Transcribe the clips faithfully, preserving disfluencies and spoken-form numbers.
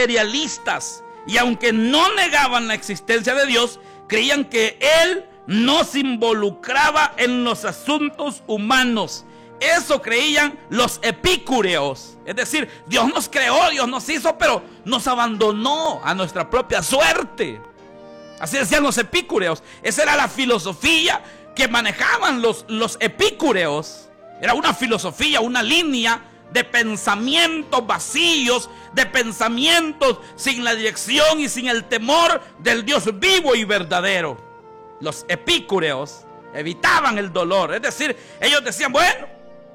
materialistas. Y aunque no negaban la existencia de Dios, creían que Él no se involucraba en los asuntos humanos. Eso creían los epicúreos. Es decir, Dios nos creó, Dios nos hizo, pero nos abandonó a nuestra propia suerte. Así decían los epicúreos. Esa era la filosofía que manejaban los, los epicúreos. Era una filosofía, una línea de pensamientos vacíos, de pensamientos sin la dirección y sin el temor del Dios vivo y verdadero. Los epicúreos evitaban el dolor. Es decir, ellos decían, bueno,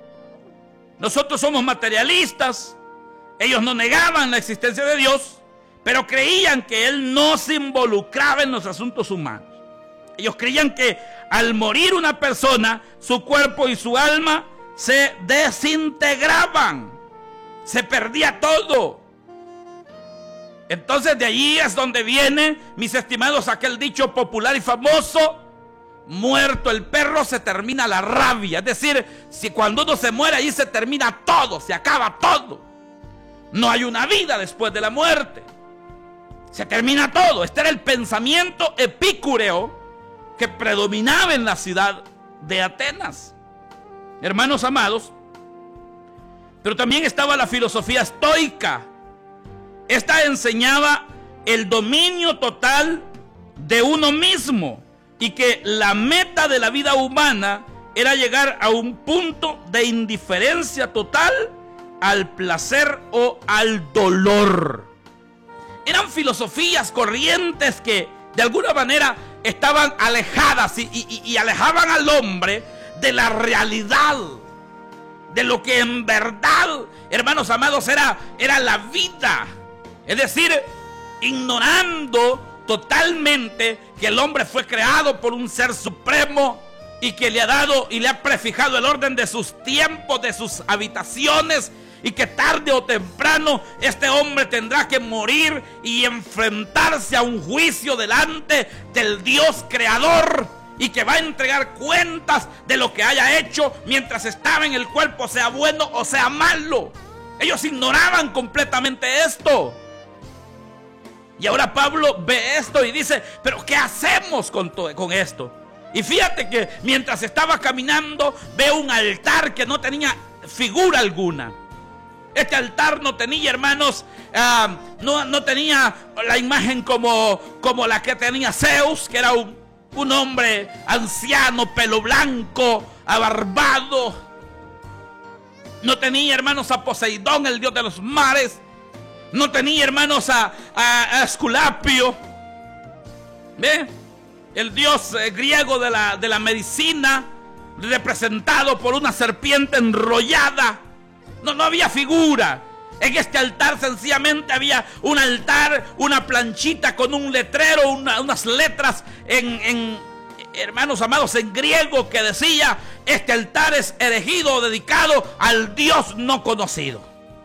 nosotros somos materialistas. Ellos no negaban la existencia de Dios, pero creían que Él no se involucraba en los asuntos humanos. Ellos creían que al morir una persona, su cuerpo y su alma se desintegraban, se perdía todo. Entonces de allí es donde viene, mis estimados, aquel dicho popular y famoso: muerto el perro se termina la rabia. Es decir, si cuando uno se muere, ahí se termina todo, se acaba todo. No hay una vida después de la muerte, se termina todo. Este era el pensamiento epicúreo que predominaba en la ciudad de Atenas, hermanos amados. Pero también estaba la filosofía estoica. Esta enseñaba el dominio total de uno mismo y que la meta de la vida humana era llegar a un punto de indiferencia total al placer o al dolor. Eran filosofías corrientes que de alguna manera estaban alejadas y, y, y alejaban al hombre de la realidad, de lo que en verdad, hermanos amados, era, era la vida. Es decir, ignorando totalmente que el hombre fue creado por un ser supremo y que le ha dado y le ha prefijado el orden de sus tiempos, de sus habitaciones, y que tarde o temprano este hombre tendrá que morir y enfrentarse a un juicio delante del Dios creador, y que va a entregar cuentas de lo que haya hecho mientras estaba en el cuerpo, sea bueno o sea malo. Ellos ignoraban completamente esto. Y ahora Pablo ve esto y dice, pero ¿qué hacemos con, todo, con esto? Y fíjate que mientras estaba caminando, ve un altar que no tenía figura alguna. Este altar no tenía, hermanos, uh, no, no tenía la imagen como, como la que tenía Zeus, que era un, un hombre anciano, pelo blanco, abarbado. No tenía, hermanos, a Poseidón, el dios de los mares. No tenía, hermanos, a, a, a Esculapio, ¿ve? El dios eh, griego de la, de la medicina, representado por una serpiente enrollada. No, no había figura. En este altar sencillamente había un altar, una planchita con un letrero, una, unas letras en, en, hermanos amados, en griego, que decía: este altar es erigido o dedicado al Dios no conocido.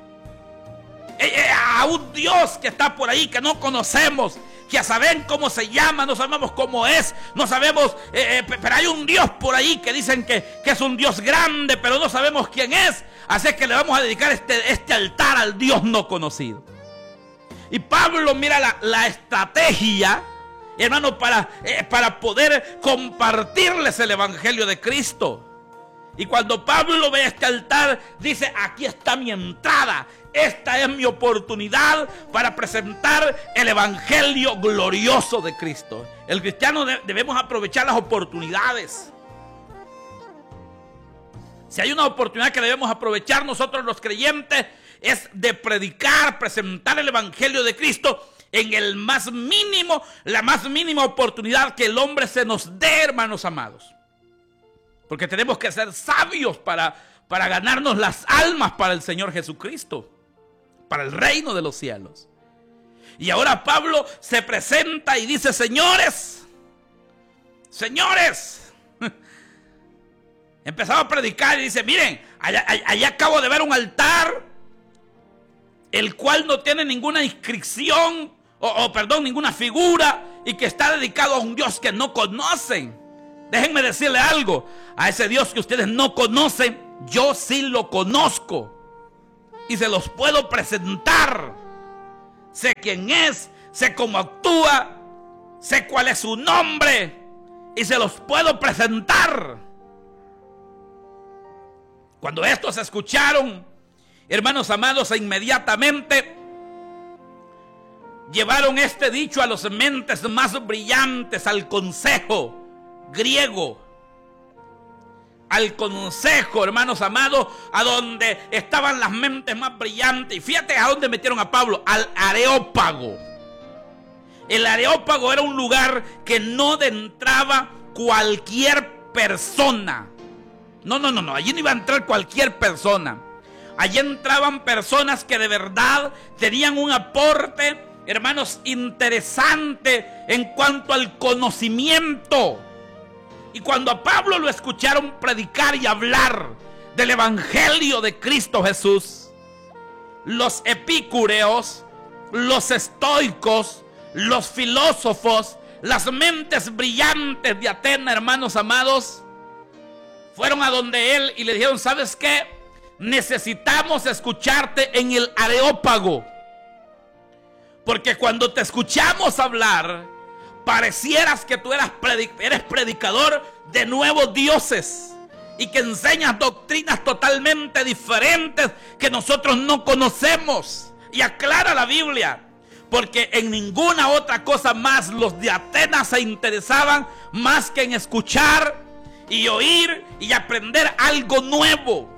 A un Dios que está por ahí, que no conocemos, que saben cómo se llama, no sabemos cómo es, no sabemos, eh, eh, pero hay un Dios por ahí que dicen que, que es un Dios grande, pero no sabemos quién es. Así es que le vamos a dedicar este, este altar al Dios no conocido. Y Pablo mira la, la estrategia, hermano, para, eh, para poder compartirles el evangelio de Cristo. Y cuando Pablo ve este altar, dice: aquí está mi entrada. Esta es mi oportunidad para presentar el evangelio glorioso de Cristo. El cristiano de, debemos aprovechar las oportunidades. Si hay una oportunidad que debemos aprovechar nosotros los creyentes, es de predicar, presentar el evangelio de Cristo en el más mínimo, la más mínima oportunidad que el hombre se nos dé, hermanos amados. Porque tenemos que ser sabios para, para ganarnos las almas para el Señor Jesucristo, para el reino de los cielos. Y ahora Pablo se presenta y dice: señores, señores, empezaba a predicar y dice: miren, allá, allá, allá acabo de ver un altar, el cual no tiene ninguna inscripción, o, o perdón, ninguna figura, y que está dedicado a un Dios que no conocen. Déjenme decirle algo: a ese Dios que ustedes no conocen, yo sí lo conozco y se los puedo presentar. sé quién es, sé cómo actúa, sé cuál es su nombre y se los puedo presentar. Cuando estos escucharon, hermanos amados, e inmediatamente llevaron este dicho a los mentes más brillantes, al consejo griego. Al consejo, hermanos amados, a donde estaban las mentes más brillantes. Y fíjate a dónde metieron a Pablo, al Areópago. El Areópago era un lugar que no entraba cualquier persona. No, no, no, no, allí no iba a entrar cualquier persona. Allí entraban personas que de verdad tenían un aporte, hermanos, interesante en cuanto al conocimiento. Y cuando a Pablo lo escucharon predicar y hablar del evangelio de Cristo Jesús, los epicúreos, los estoicos, los filósofos, las mentes brillantes de Atenas, hermanos amados, fueron a donde él y le dijeron: ¿sabes qué? Necesitamos escucharte en el Areópago, porque cuando te escuchamos hablar, parecieras que tú eras predic- eres predicador de nuevos dioses y que enseñas doctrinas totalmente diferentes que nosotros no conocemos. Y aclara la Biblia, porque en ninguna otra cosa más los de Atenas se interesaban más que en escuchar y oír y aprender algo nuevo.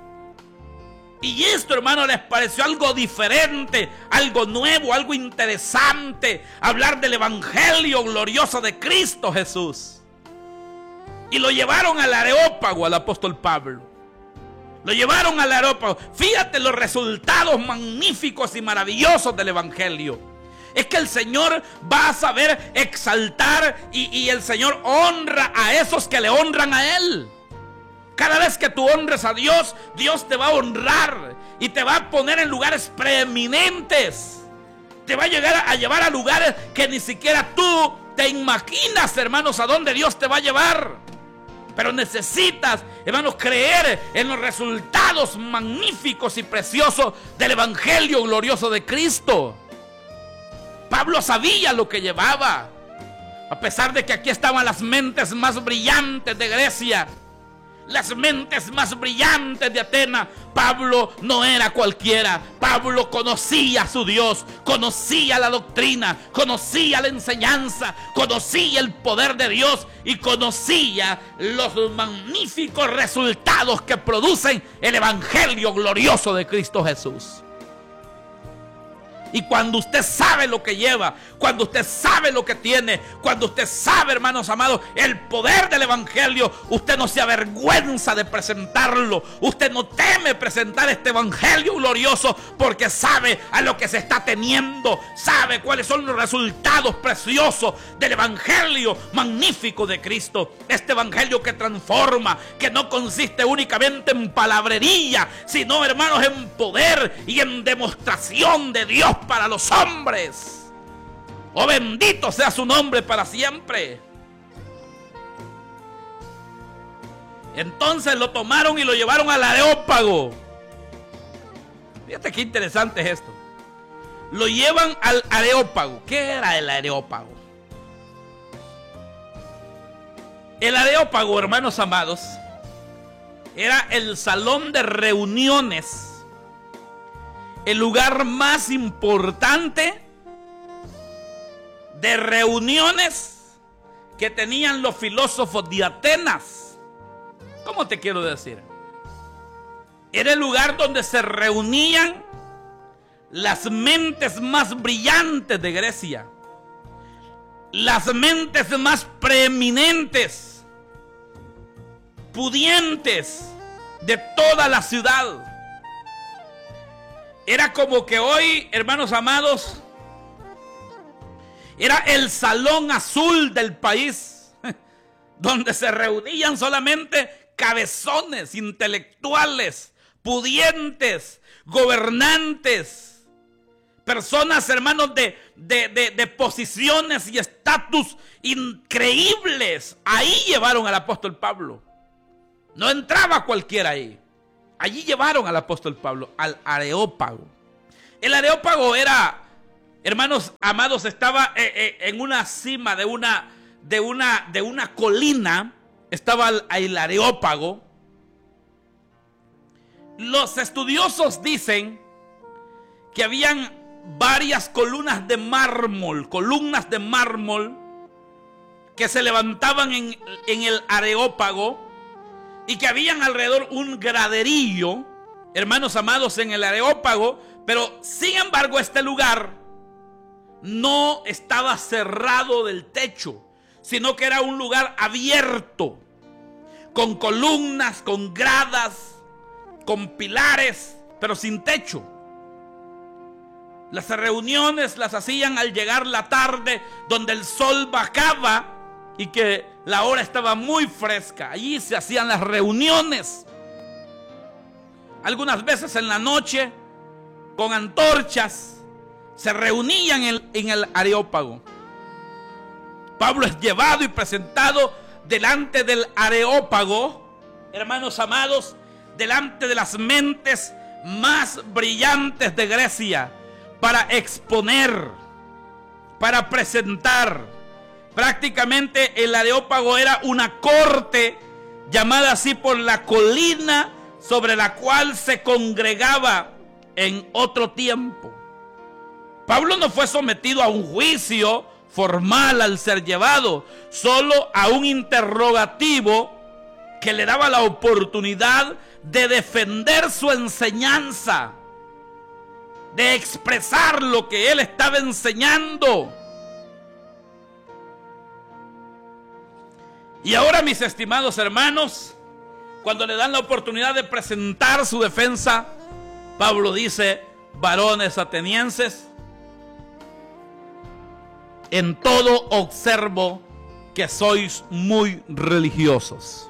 Y esto, hermano, les pareció algo diferente, algo nuevo, algo interesante, hablar del evangelio glorioso de Cristo Jesús. Y lo llevaron al Areópago, al apóstol Pablo. Lo llevaron al Areópago. Fíjate los resultados magníficos y maravillosos del evangelio. Es que el Señor va a saber exaltar y, y el Señor honra a esos que le honran a Él. Cada vez que tú honres a Dios, Dios te va a honrar y te va a poner en lugares preeminentes. Te va a llegar a llevar a lugares que ni siquiera tú te imaginas, hermanos, a dónde Dios te va a llevar. Pero necesitas, hermanos, creer en los resultados magníficos y preciosos del evangelio glorioso de Cristo. Pablo sabía lo que llevaba. A pesar de que aquí estaban las mentes más brillantes de Grecia, las mentes más brillantes de Atenas, Pablo no era cualquiera. Pablo conocía a su Dios, conocía la doctrina, conocía la enseñanza, conocía el poder de Dios y conocía los magníficos resultados que producen el evangelio glorioso de Cristo Jesús. Y cuando usted sabe lo que lleva, cuando usted sabe lo que tiene, cuando usted sabe, hermanos amados, el poder del evangelio, usted no se avergüenza de presentarlo. Usted no teme presentar este evangelio glorioso porque sabe a lo que se está teniendo, sabe cuáles son los resultados preciosos del evangelio magnífico de Cristo. Este evangelio que transforma, que no consiste únicamente en palabrería, sino, hermanos, en poder y en demostración de Dios para los hombres. Oh, bendito sea su nombre para siempre. Entonces lo tomaron y lo llevaron al Areópago. Fíjate qué interesante es esto. Lo llevan al Areópago. ¿Qué era el Areópago? El Areópago, hermanos amados, era el salón de reuniones, el lugar más importante de reuniones que tenían los filósofos de Atenas. ¿Cómo te quiero decir? Era el lugar donde se reunían las mentes más brillantes de Grecia, las mentes más preeminentes, pudientes de toda la ciudad. Era como que hoy, hermanos amados, era el salón azul del país, donde se reunían solamente cabezones, intelectuales, pudientes, gobernantes, personas, hermanos, de, de, de, de posiciones y estatus increíbles. Ahí llevaron al apóstol Pablo. No entraba cualquiera ahí. Allí llevaron al apóstol Pablo, al Areópago. El Areópago era, hermanos amados, estaba eh, eh, en una cima de una, de una, de una colina, estaba el, el Areópago. Los estudiosos dicen que habían varias columnas de mármol, columnas de mármol que se levantaban en, en el Areópago, y que habían alrededor un graderillo, hermanos amados, en el Areópago. Pero sin embargo este lugar no estaba cerrado del techo, sino que era un lugar abierto, con columnas, con gradas, con pilares, pero sin techo. Las reuniones las hacían al llegar la tarde, donde el sol bajaba y que la hora estaba muy fresca. Allí se hacían las reuniones. Algunas veces en la noche, con antorchas, se reunían en el, en el Areópago. Pablo es llevado y presentado delante del Areópago, hermanos amados, delante de las mentes más brillantes de Grecia, para exponer, para presentar. Prácticamente el Areópago era una corte, llamada así por la colina sobre la cual se congregaba en otro tiempo. Pablo no fue sometido a un juicio formal al ser llevado, solo a un interrogativo que le daba la oportunidad de defender su enseñanza, de expresar lo que él estaba enseñando. Y ahora, mis estimados hermanos, cuando le dan la oportunidad de presentar su defensa, Pablo dice: varones atenienses, en todo observo que sois muy religiosos.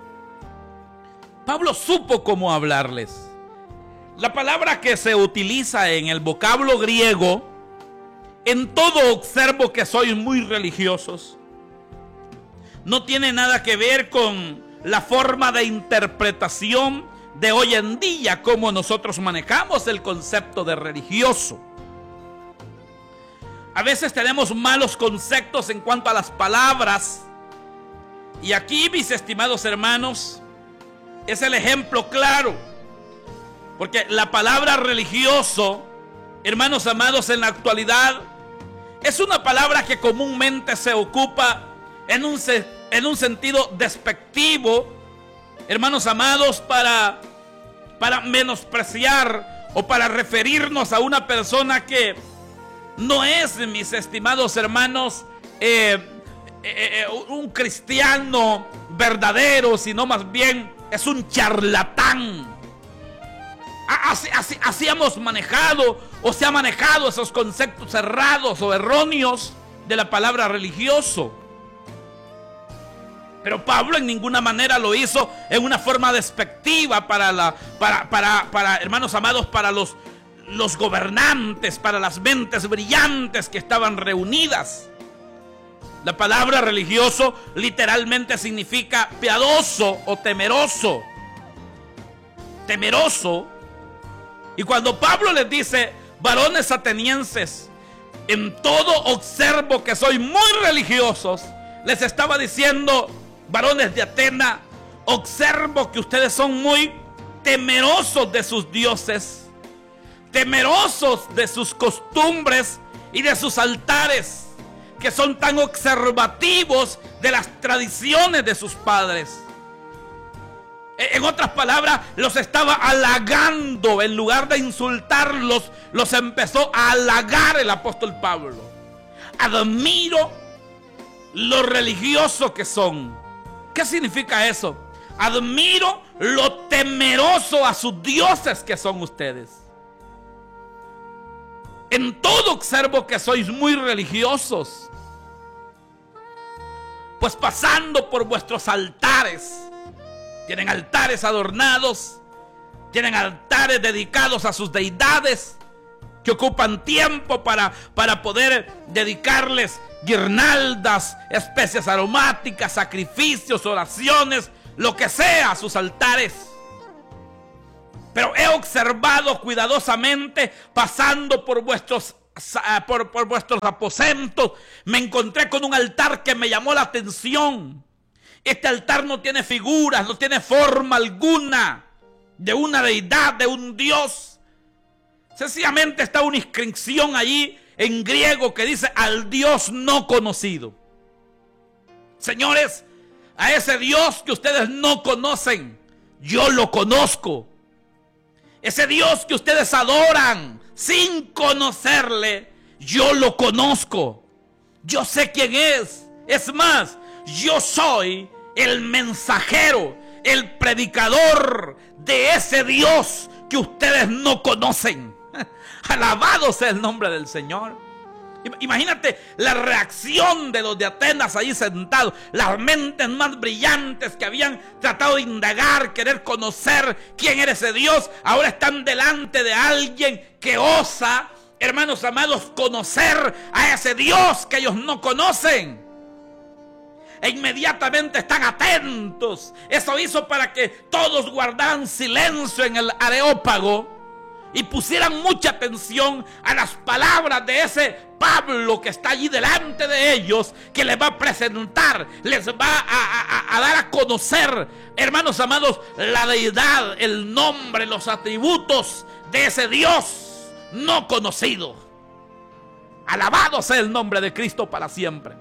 Pablo supo cómo hablarles. La palabra que se utiliza en el vocablo griego, en todo observo que sois muy religiosos, no tiene nada que ver con la forma de interpretación de hoy en día, como nosotros manejamos el concepto de religioso. A veces tenemos malos conceptos en cuanto a las palabras, y aquí, mis estimados hermanos, es el ejemplo claro, porque la palabra religioso, hermanos amados, en la actualidad es una palabra que comúnmente se ocupa en un, en un sentido despectivo, hermanos amados, para, para menospreciar o para referirnos a una persona que no es, mis estimados hermanos, eh, eh, eh, un cristiano verdadero, sino más bien es un charlatán. Así, así, así hemos manejado o se ha manejado esos conceptos errados o erróneos de la palabra religioso. Pero Pablo en ninguna manera lo hizo en una forma despectiva para, la, para, para, para hermanos amados, para los, los gobernantes, para las mentes brillantes que estaban reunidas. La palabra religioso literalmente significa piadoso o temeroso. Temeroso. Y cuando Pablo les dice: varones atenienses, en todo observo que sois muy religiosos, les estaba diciendo: varones de Atena, observo que ustedes son muy temerosos de sus dioses, temerosos de sus costumbres y de sus altares, que son tan observativos de las tradiciones de sus padres. En otras palabras, los estaba halagando. En lugar de insultarlos, los empezó a halagar el apóstol Pablo. Admiro lo religioso que son. ¿Qué significa eso? Admiro lo temeroso a sus dioses que son ustedes. En todo observo que sois muy religiosos, pues pasando por vuestros altares, tienen altares adornados, tienen altares dedicados a sus deidades, que ocupan tiempo para, para poder dedicarles guirnaldas, especies aromáticas, sacrificios, oraciones, lo que sea a sus altares. Pero he observado cuidadosamente, pasando por vuestros por, por vuestros aposentos, me encontré con un altar que me llamó la atención. Este altar no tiene figuras, no tiene forma alguna de una deidad, de un Dios. Sencillamente está una inscripción allí en griego que dice al Dios no conocido. Señores, a ese Dios que ustedes no conocen, yo lo conozco. Ese Dios que ustedes adoran sin conocerle, yo lo conozco. Yo sé quién es. Es más, yo soy el mensajero, el predicador de ese Dios que ustedes no conocen. Alabado sea el nombre del Señor. Imagínate la reacción de los de Atenas ahí sentados. Las mentes más brillantes que habían tratado de indagar, querer conocer quién era ese Dios, ahora están delante de alguien que osa, hermanos amados, conocer a ese Dios que ellos no conocen. E inmediatamente están atentos. Eso hizo para que todos guardaran silencio en el Areópago y pusieran mucha atención a las palabras de ese Pablo que está allí delante de ellos, que les va a presentar, les va a, a, a dar a conocer, hermanos amados, la deidad, el nombre, los atributos de ese Dios no conocido. Alabado sea el nombre de Cristo para siempre.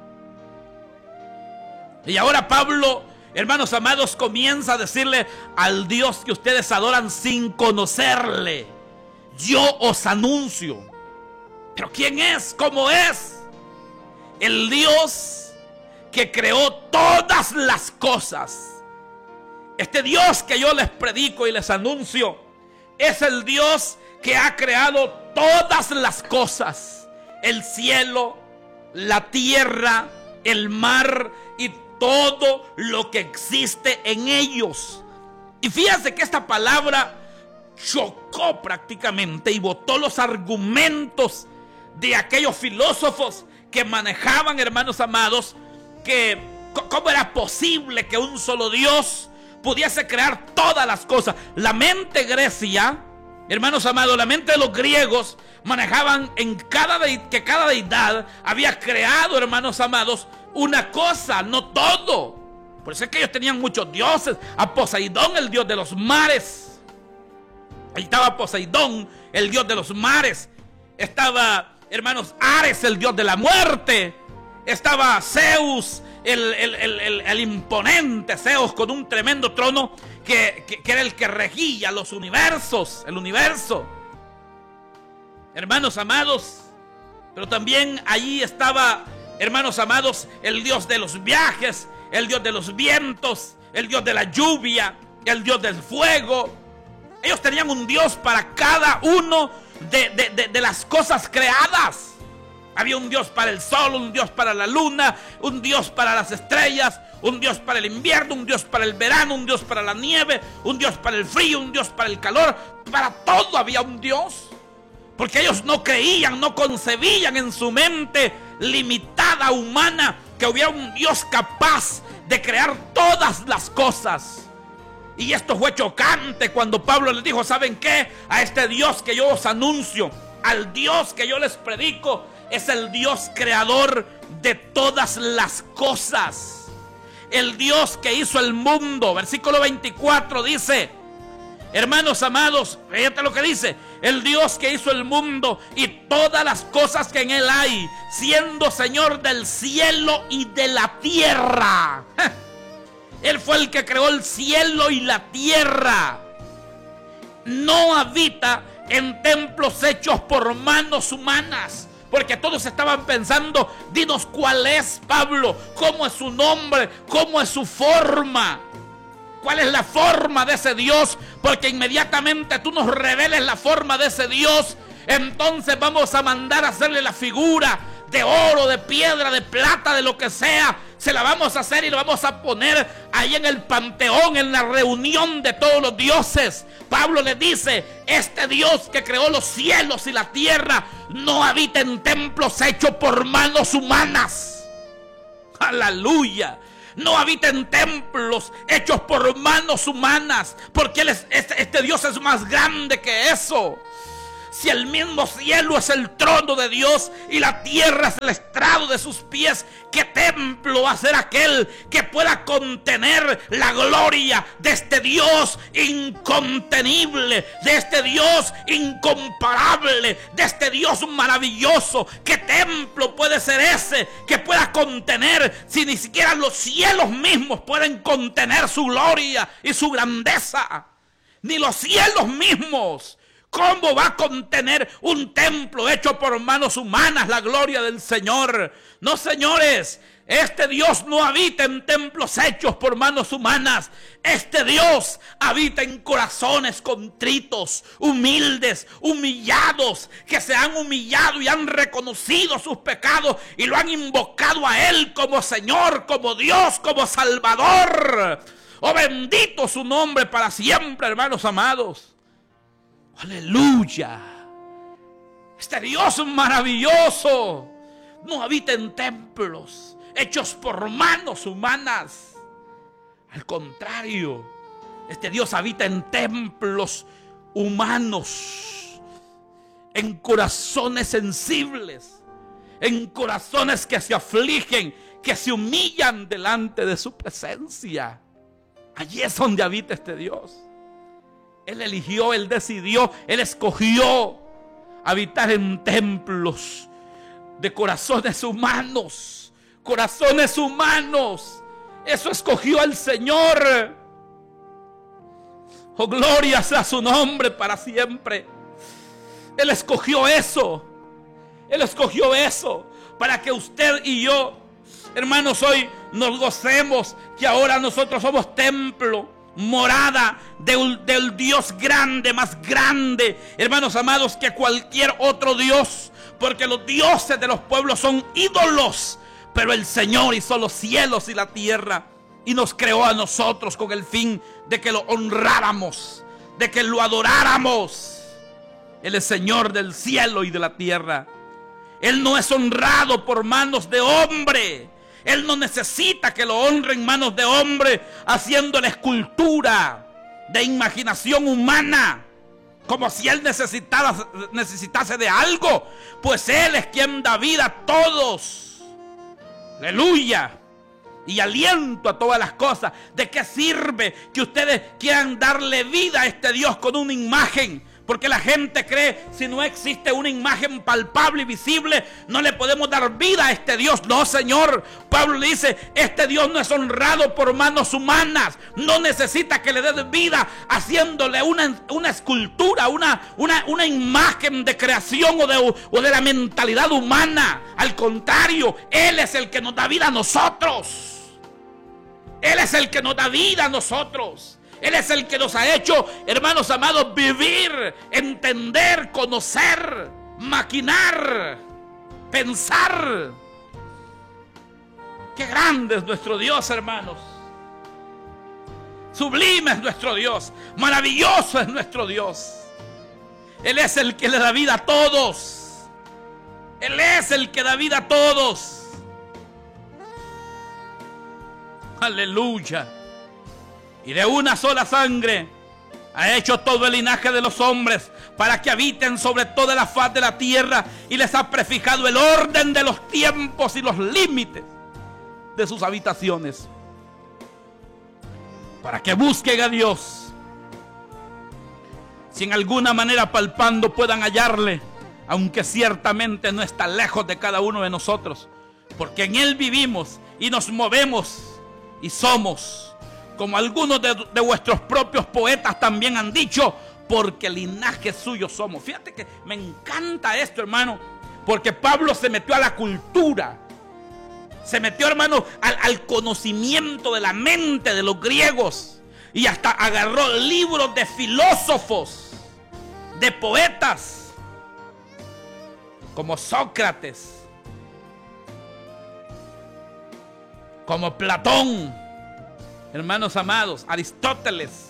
Y ahora Pablo, hermanos amados, comienza a decirle al Dios que ustedes adoran sin conocerle: yo os anuncio. ¿Pero quién es? ¿Cómo es? El Dios que creó todas las cosas. Este Dios que yo les predico y les anuncio es el Dios que ha creado todas las cosas: el cielo, la tierra, el mar y todo lo que existe en ellos. Y fíjense que esta palabra chocó prácticamente y botó los argumentos de aquellos filósofos que manejaban, hermanos amados, que cómo era posible que un solo Dios pudiese crear todas las cosas. La mente grecia, hermanos amados, la mente de los griegos manejaban en cada de, que cada deidad había creado, hermanos amados, una cosa, no todo. Por eso es que ellos tenían muchos dioses. A Poseidón, el dios de los mares. Ahí estaba Poseidón, el dios de los mares. Estaba, hermanos, Ares, el dios de la muerte. Estaba Zeus, el, el, el, el, el imponente Zeus con un tremendo trono que, que, que era el que regía los universos, el universo. Hermanos amados, pero también allí estaba, hermanos amados, el dios de los viajes, el dios de los vientos, el dios de la lluvia, el dios del fuego. Ellos tenían un Dios para cada uno de, de, de, de las cosas creadas. Había un Dios para el sol, un Dios para la luna, un Dios para las estrellas, un Dios para el invierno, un Dios para el verano, un Dios para la nieve, un Dios para el frío, un Dios para el calor. Para todo había un Dios. Porque ellos no creían, no concebían en su mente limitada, humana, que hubiera un Dios capaz de crear todas las cosas. Y esto fue chocante cuando Pablo les dijo: ¿saben qué? A este Dios que yo os anuncio, al Dios que yo les predico, es el Dios creador de todas las cosas. El Dios que hizo el mundo. Versículo veinticuatro dice, hermanos amados, fíjate lo que dice: el Dios que hizo el mundo y todas las cosas que en él hay, siendo Señor del cielo y de la tierra. Él fue el que creó el cielo y la tierra. No habita en templos hechos por manos humanas. Porque todos estaban pensando: dinos cuál es, Pablo, cómo es su nombre, cómo es su forma, cuál es la forma de ese Dios. Porque inmediatamente tú nos reveles la forma de ese Dios, entonces vamos a mandar a hacerle la figura de oro, de piedra, de plata, de lo que sea. Se la vamos a hacer y lo vamos a poner ahí en el panteón, en la reunión de todos los dioses. Pablo le dice: este Dios que creó los cielos y la tierra no habita en templos hechos por manos humanas. Aleluya. No habita en templos hechos por manos humanas, porque él es, este, este Dios es más grande que eso. Si el mismo cielo es el trono de Dios y la tierra es el estrado de sus pies, ¿qué templo va a ser aquel que pueda contener la gloria de este Dios incontenible, de este Dios incomparable, de este Dios maravilloso? ¿Qué templo puede ser ese que pueda contener, si ni siquiera los cielos mismos pueden contener su gloria y su grandeza? Ni los cielos mismos. ¿Cómo va a contener un templo hecho por manos humanas la gloria del Señor? No, señores, este Dios no habita en templos hechos por manos humanas. Este Dios habita en corazones contritos, humildes, humillados, que se han humillado y han reconocido sus pecados y lo han invocado a Él como Señor, como Dios, como Salvador. Oh, bendito su nombre para siempre, hermanos amados. Aleluya. Este Dios maravilloso no habita en templos hechos por manos humanas. Al contrario, este Dios habita en templos humanos, en corazones sensibles, en corazones que se afligen, que se humillan delante de su presencia. Allí es donde habita este Dios. Él eligió, Él decidió, Él escogió habitar en templos de corazones humanos. Corazones humanos. Eso escogió el Señor. Oh, gloria sea su nombre para siempre. Él escogió eso. Él escogió eso para que usted y yo, hermanos, hoy nos gocemos que ahora nosotros somos templo, morada del, del Dios grande, más grande, hermanos amados, que cualquier otro Dios. Porque los dioses de los pueblos son ídolos, pero el Señor hizo los cielos y la tierra y nos creó a nosotros con el fin de que lo honráramos, de que lo adoráramos. Él es Señor del cielo y de la tierra. Él no es honrado por manos de hombre. Él no necesita que lo honren manos de hombre haciendo la escultura de imaginación humana, como si Él necesitara, necesitase de algo. Pues Él es quien da vida a todos. Aleluya. Y aliento a todas las cosas. ¿De qué sirve que ustedes quieran darle vida a este Dios con una imagen? Porque la gente cree, si no existe una imagen palpable y visible, no le podemos dar vida a este Dios. No, Señor. Pablo le dice, este Dios no es honrado por manos humanas. No necesita que le den vida haciéndole una, una escultura, una, una, una imagen de creación o de, o de la mentalidad humana. Al contrario, Él es el que nos da vida a nosotros. Él es el que nos da vida a nosotros. Él es el que nos ha hecho, hermanos amados, vivir, entender, conocer, maquinar, pensar. Qué grande es nuestro Dios, hermanos. Sublime es nuestro Dios. Maravilloso es nuestro Dios. Él es el que le da vida a todos. Él es el que da vida a todos. Aleluya. Y de una sola sangre ha hecho todo el linaje de los hombres para que habiten sobre toda la faz de la tierra, y les ha prefijado el orden de los tiempos y los límites de sus habitaciones, para que busquen a Dios, si en alguna manera palpando puedan hallarle, aunque ciertamente no está lejos de cada uno de nosotros, porque en Él vivimos y nos movemos y somos, como algunos de, de vuestros propios poetas también han dicho, porque linaje suyo somos. Fíjate que me encanta esto, hermano, porque Pablo se metió a la cultura, se metió, hermano, al, al conocimiento de la mente de los griegos, y hasta agarró libros de filósofos, de poetas, como Sócrates, como Platón, hermanos amados, Aristóteles.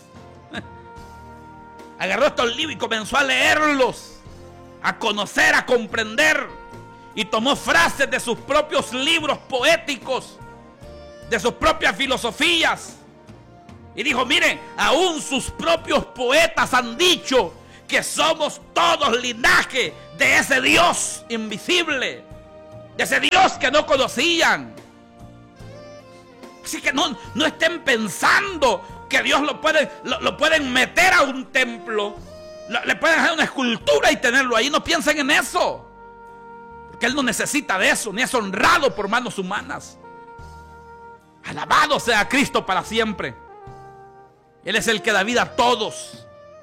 Agarró estos libros y comenzó a leerlos, a conocer, a comprender, y tomó frases de sus propios libros poéticos, de sus propias filosofías, y dijo, miren, aún sus propios poetas han dicho que somos todos linaje de ese Dios invisible, de ese Dios que no conocían. Así que no, no estén pensando que Dios lo pueden, lo, lo pueden meter a un templo, lo, le pueden hacer una escultura y tenerlo ahí. No piensen en eso, porque Él no necesita de eso, ni es honrado por manos humanas. Alabado sea Cristo para siempre. Él es el que da vida a todos.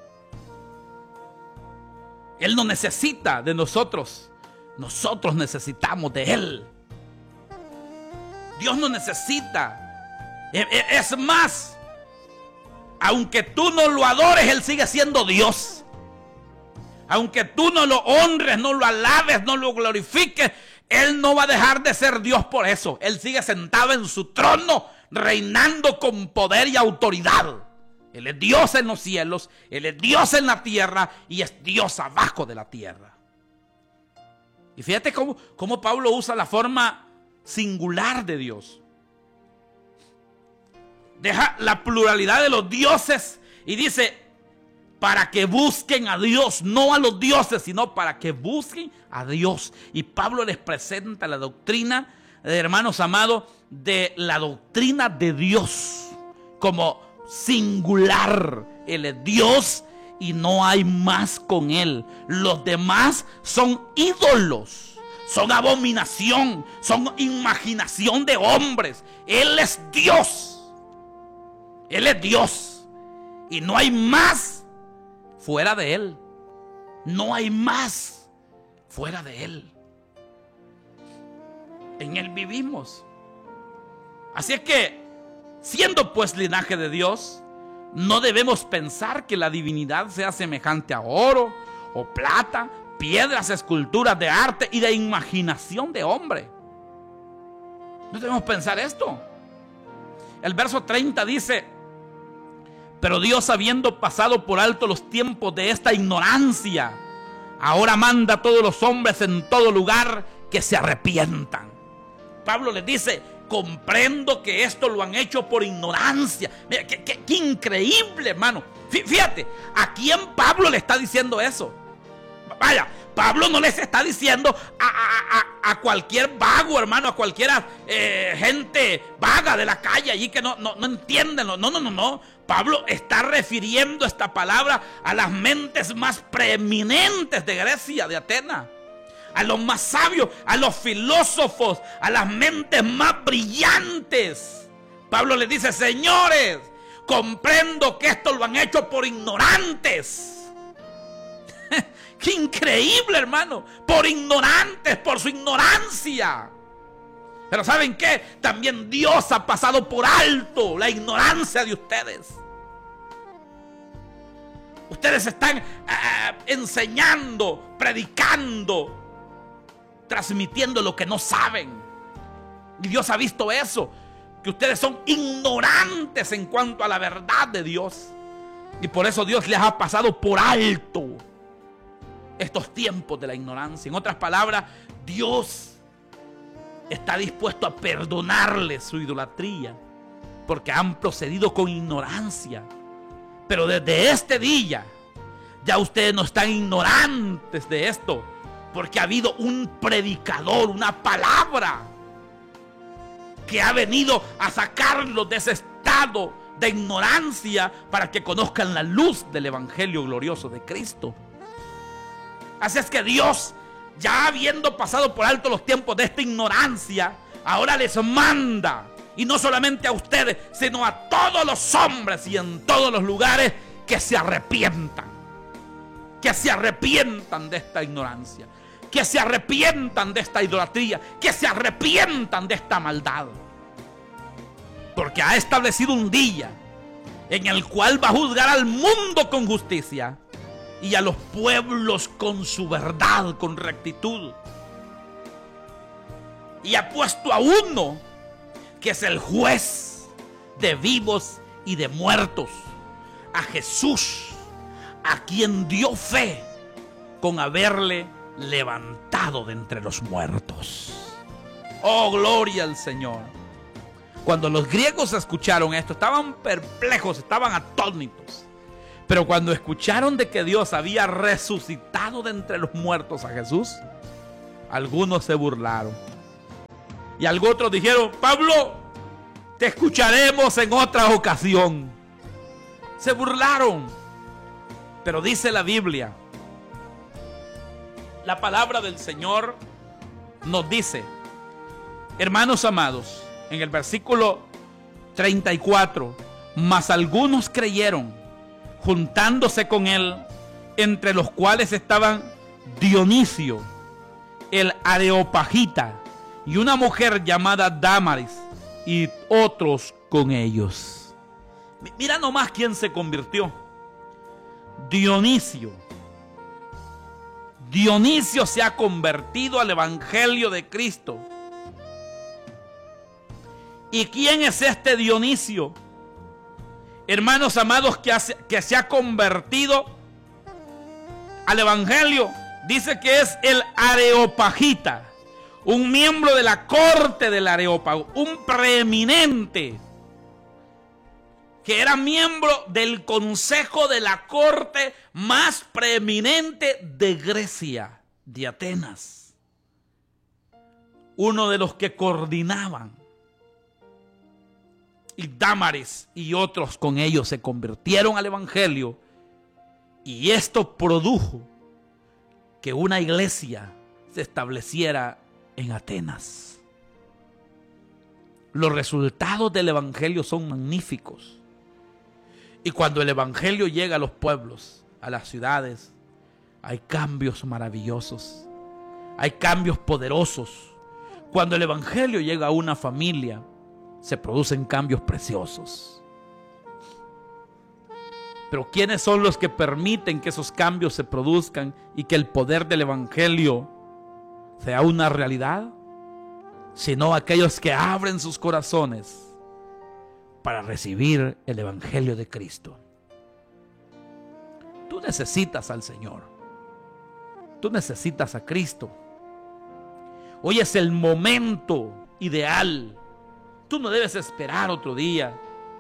Él no necesita de nosotros, nosotros necesitamos de Él. Dios no necesita. Es más, aunque tú no lo adores, Él sigue siendo Dios. Aunque tú no lo honres, no lo alabes, no lo glorifiques, Él no va a dejar de ser Dios por eso. Él sigue sentado en su trono, reinando con poder y autoridad. Él es Dios en los cielos, Él es Dios en la tierra y es Dios abajo de la tierra. Y fíjate cómo, cómo Pablo usa la forma singular de Dios. Deja la pluralidad de los dioses y dice, para que busquen a Dios, no a los dioses, sino para que busquen a Dios. Y Pablo les presenta la doctrina, hermanos amados, de la doctrina de Dios como singular. Él es Dios y no hay más con Él. Los demás son ídolos, son abominación, son imaginación de hombres. Él es Dios. Él es Dios y no hay más fuera de Él. No hay más fuera de Él. En Él vivimos. Así es que, siendo pues linaje de Dios, no debemos pensar que la divinidad sea semejante a oro o plata, piedras, esculturas de arte y de imaginación de hombre. No debemos pensar esto. El verso treinta dice: pero Dios, habiendo pasado por alto los tiempos de esta ignorancia, ahora manda a todos los hombres en todo lugar que se arrepientan. Pablo les dice: comprendo que esto lo han hecho por ignorancia. Mira, qué, qué, qué increíble, hermano. Fíjate, ¿a quién Pablo le está diciendo eso? Vaya, Pablo no les está diciendo a, a, a, a cualquier vago, hermano, a cualquiera eh, gente vaga de la calle allí que no, no, no entienden. No, no, no, no. Pablo está refiriendo esta palabra a las mentes más preeminentes de Grecia, de Atenas, a los más sabios, a los filósofos, a las mentes más brillantes. Pablo les dice: señores, comprendo que esto lo han hecho por ignorantes. ¡Qué increíble, hermano! Por ignorantes, por su ignorancia. Pero ¿saben qué? También Dios ha pasado por alto la ignorancia de ustedes. Ustedes están uh, enseñando, predicando, transmitiendo lo que no saben. Y Dios ha visto eso, que ustedes son ignorantes en cuanto a la verdad de Dios. Y por eso Dios les ha pasado por alto estos tiempos de la ignorancia. En otras palabras, Dios está dispuesto a perdonarles su idolatría, porque han procedido con ignorancia. Pero desde este día ya ustedes no están ignorantes de esto, porque ha habido un predicador, una palabra que ha venido a sacarlos de ese estado de ignorancia para que conozcan la luz del evangelio glorioso de Cristo. Así es que Dios, ya habiendo pasado por alto los tiempos de esta ignorancia, ahora les manda, y no solamente a ustedes, sino a todos los hombres y en todos los lugares, que se arrepientan. Que se arrepientan de esta ignorancia, que se arrepientan de esta idolatría, que se arrepientan de esta maldad. Porque ha establecido un día en el cual va a juzgar al mundo con justicia y a los pueblos con su verdad, con rectitud. Y ha puesto a uno que es el juez de vivos y de muertos, a Jesús, a quien dio fe con haberle levantado de entre los muertos. Oh, gloria al Señor. Cuando los griegos escucharon esto, estaban perplejos, estaban atónitos. Pero cuando escucharon de que Dios había resucitado de entre los muertos a Jesús, algunos se burlaron. Y algunos otros dijeron: Pablo, te escucharemos en otra ocasión. Se burlaron. Pero dice la Biblia, la palabra del Señor nos dice, hermanos amados, en el versículo treinta y cuatro, mas algunos creyeron, juntándose con él, entre los cuales estaban Dionisio, el Areopagita, y una mujer llamada Dámaris, y otros con ellos. Mira nomás quién se convirtió. Dionisio. Dionisio se ha convertido al evangelio de Cristo. ¿Y quién es este Dionisio? Hermanos amados, que, hace, que se ha convertido al evangelio. Dice que es el Areopagita, un miembro de la corte del Areópago, un preeminente, que era miembro del consejo de la corte más preeminente de Grecia, de Atenas. Uno de los que coordinaban. Y Dámaris y otros con ellos se convirtieron al evangelio. Y esto produjo que una iglesia se estableciera en Atenas. Los resultados del evangelio son magníficos. Y cuando el evangelio llega a los pueblos, a las ciudades, hay cambios maravillosos. Hay cambios poderosos. Cuando el evangelio llega a una familia, se producen cambios preciosos. Pero ¿quiénes son los que permiten que esos cambios se produzcan y que el poder del evangelio sea una realidad? Sino aquellos que abren sus corazones para recibir el evangelio de Cristo. Tú necesitas al Señor. Tú necesitas a Cristo. Hoy es el momento ideal. Tú no debes esperar otro día.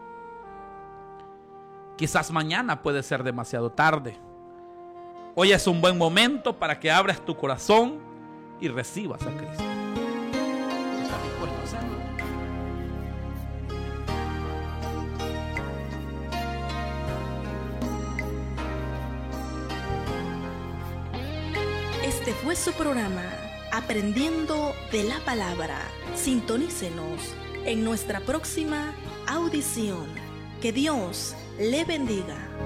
Quizás mañana puede ser demasiado tarde. Hoy es un buen momento para que abras tu corazón y recibas a Cristo. ¿Estás dispuesto a hacerlo? Este fue su programa, Aprendiendo de la Palabra. Sintonícenos en nuestra próxima audición. Que Dios le bendiga.